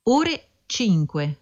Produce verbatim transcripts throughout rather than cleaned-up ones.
Ore cinque.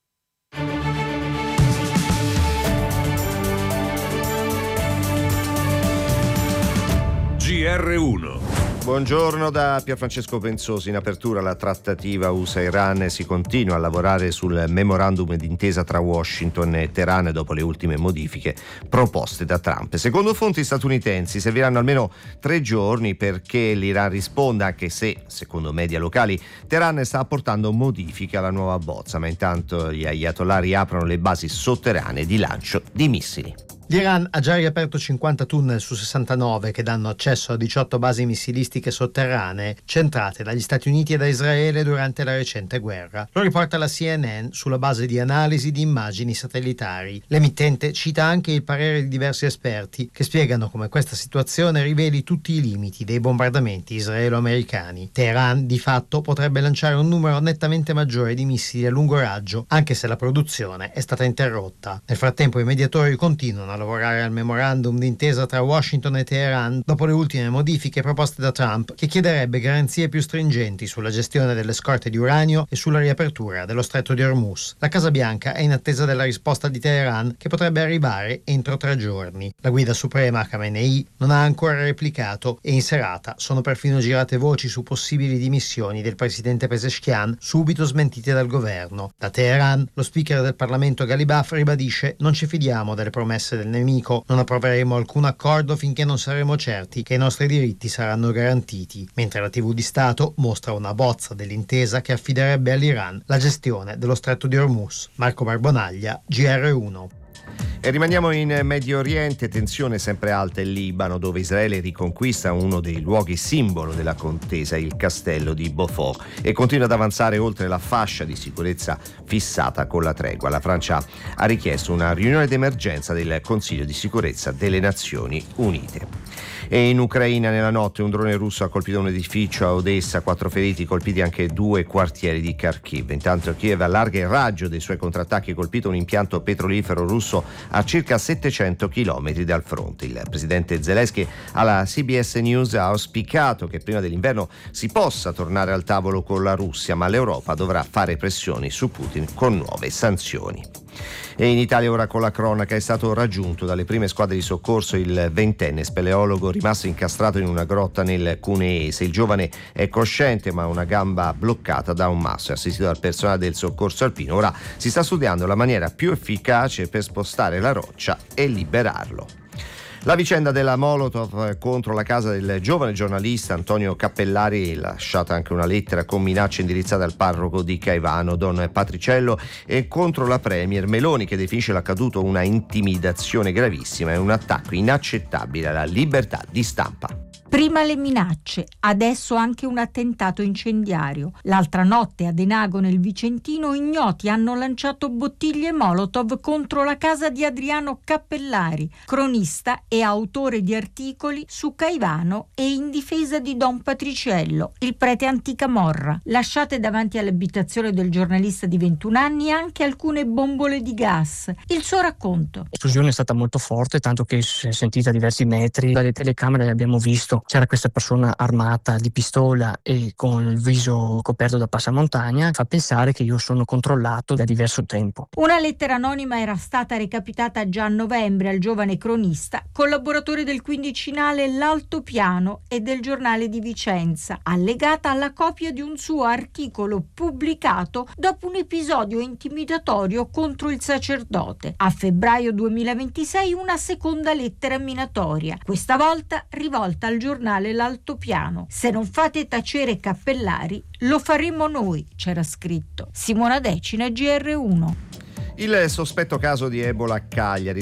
G R uno. Buongiorno da Pierfrancesco Pensosi. In apertura la trattativa U S A-Iran, si continua a lavorare sul memorandum d'intesa tra Washington e Teheran dopo le ultime modifiche proposte da Trump. Secondo fonti statunitensi serviranno almeno tre giorni perché l'Iran risponda, anche se, secondo media locali, Teheran sta apportando modifiche alla nuova bozza, ma intanto gli ayatollah riaprono le basi sotterranee di lancio di missili. L'Iran ha già riaperto cinquanta tunnel su sessantanove che danno accesso a diciotto basi missilistiche sotterranee centrate dagli Stati Uniti e da Israele durante la recente guerra. Lo riporta la C N N sulla base di analisi di immagini satellitari. L'emittente cita anche il parere di diversi esperti che spiegano come questa situazione riveli tutti i limiti dei bombardamenti israelo-americani. Teheran, di fatto, potrebbe lanciare un numero nettamente maggiore di missili a lungo raggio, anche se la produzione è stata interrotta. Nel frattempo i mediatori continuano a lavorare al memorandum d'intesa tra Washington e Teheran dopo le ultime modifiche proposte da Trump, che chiederebbe garanzie più stringenti sulla gestione delle scorte di uranio e sulla riapertura dello stretto di Hormuz. La Casa Bianca è in attesa della risposta di Teheran, che potrebbe arrivare entro tre giorni. La guida suprema Khamenei non ha ancora replicato e in serata sono perfino girate voci su possibili dimissioni del presidente Pezeshkian, subito smentite dal governo. Da Teheran, lo speaker del Parlamento Ghalibaf ribadisce: non ci fidiamo delle promesse del nemico, non approveremo alcun accordo finché non saremo certi che i nostri diritti saranno garantiti, mentre la tivù di Stato mostra una bozza dell'intesa che affiderebbe all'Iran la gestione dello stretto di Hormuz. Marco Barbonaglia, G R uno. E rimaniamo in Medio Oriente, tensione sempre alta in Libano, dove Israele riconquista uno dei luoghi simbolo della contesa, il castello di Beaufort, e continua ad avanzare oltre la fascia di sicurezza fissata con la tregua. La Francia ha richiesto una riunione d'emergenza del Consiglio di sicurezza delle Nazioni Unite. E in Ucraina nella notte un drone russo ha colpito un edificio a Odessa, quattro feriti, colpiti anche due quartieri di Kharkiv. Intanto Kiev allarga il raggio dei suoi contrattacchi e colpito un impianto petrolifero russo a circa settecento chilometri dal fronte. Il presidente Zelensky alla C B S News ha auspicato che prima dell'inverno si possa tornare al tavolo con la Russia, ma l'Europa dovrà fare pressioni su Putin con nuove sanzioni. E in Italia ora con la cronaca: è stato raggiunto dalle prime squadre di soccorso il ventenne speleologo rimasto incastrato in una grotta nel Cuneese. Il giovane è cosciente ma ha una gamba bloccata da un masso, è assistito dal personale del soccorso alpino. Ora si sta studiando la maniera più efficace per spostare la roccia e liberarlo. La vicenda della Molotov contro la casa del giovane giornalista Antonio Cappellari, lasciata anche una lettera con minacce indirizzate al parroco di Caivano, Don Patriciello, e contro la premier Meloni, che definisce l'accaduto una intimidazione gravissima e un attacco inaccettabile alla libertà di stampa. Prima le minacce, adesso anche un attentato incendiario. L'altra notte a Denago nel Vicentino ignoti hanno lanciato bottiglie Molotov contro la casa di Adriano Cappellari, cronista e autore di articoli su Caivano e in difesa di Don Patriciello, il prete anticamorra. Lasciate davanti all'abitazione del giornalista di ventuno anni anche alcune bombole di gas. Il suo racconto. L'esplosione è stata molto forte, tanto che si è sentita a diversi metri. Dalle telecamere abbiamo visto c'era questa persona armata di pistola e con il viso coperto da passamontagna. Fa pensare che io sono controllato da diverso tempo. Una lettera anonima era stata recapitata già a novembre al giovane cronista, collaboratore del quindicinale L'Altopiano e del Giornale di Vicenza, allegata alla copia di un suo articolo pubblicato dopo un episodio intimidatorio contro il sacerdote. A febbraio duemilaventisei una seconda lettera minatoria, questa volta rivolta al giornale L'Altopiano. Se non fate tacere Cappellari, lo faremo noi, c'era scritto. Simona Decina, G R uno. Il sospetto caso di Ebola a Cagliari.